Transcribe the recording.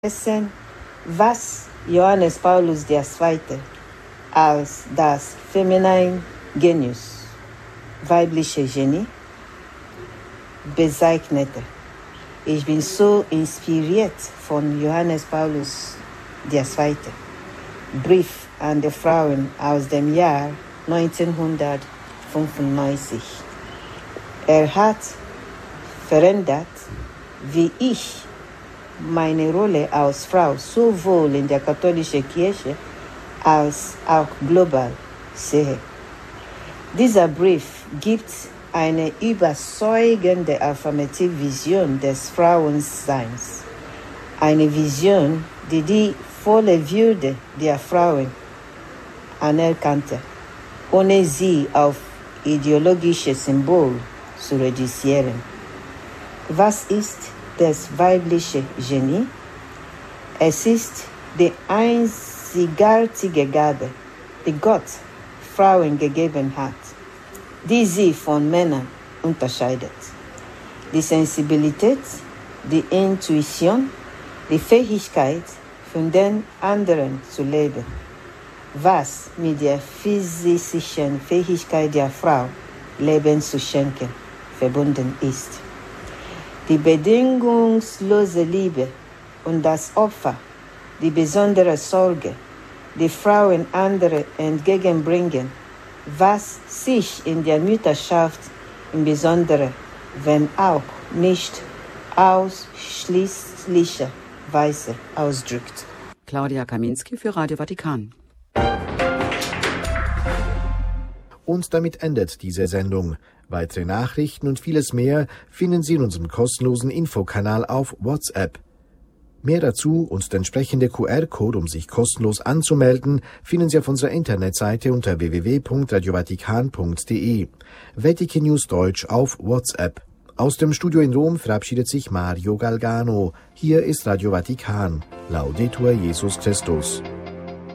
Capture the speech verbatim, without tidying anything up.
Wissen, was Johannes Paulus der Zweite als das Feminine Genius, weibliche Genie, bezeichnete. Ich bin so inspiriert von Johannes Paulus der Zweite. Brief an die Frauen aus dem Jahr neunzehnhundertfünfundneunzig. Er hat verändert, wie ich meine Rolle als Frau sowohl in der katholischen Kirche als auch global sehe. Dieser Brief gibt eine überzeugende affirmative Vision des Frauenseins. Eine Vision, die die volle Würde der Frauen anerkannte, ohne sie auf ideologische Symbole zu reduzieren. Was ist das weibliche Genie? Es ist die einzigartige Gabe, die Gott Frauen gegeben hat, die sie von Männern unterscheidet. Die Sensibilität, die Intuition, die Fähigkeit, von den anderen zu leben, was mit der physischen Fähigkeit der Frau, Leben zu schenken, verbunden ist. Die bedingungslose Liebe und das Opfer, die besondere Sorge, die Frauen andere entgegenbringen, was sich in der Mutterschaft im Besonderen, wenn auch nicht ausschließlicher Weise ausdrückt. Claudia Kaminski für Radio Vatikan. Und damit endet diese Sendung. Weitere Nachrichten und vieles mehr finden Sie in unserem kostenlosen Infokanal auf WhatsApp. Mehr dazu und der entsprechende Q R-Code, um sich kostenlos anzumelden, finden Sie auf unserer Internetseite unter w w w punkt radio vatikan punkt d e. Vatican News Deutsch auf WhatsApp. Aus dem Studio in Rom verabschiedet sich Mario Galgano. Hier ist Radio Vatikan. Laudetur Jesus Christus.